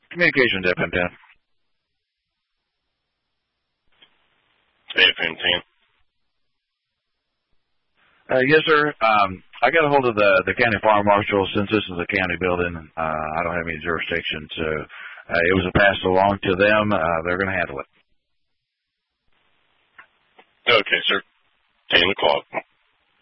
Communications, FM 10. FM 10. Yes, sir. I got a hold of the county fire marshal. Since this is a county building, I don't have any jurisdiction, so it was passed along to them. They're going to handle it. Okay, sir. 10 o'clock.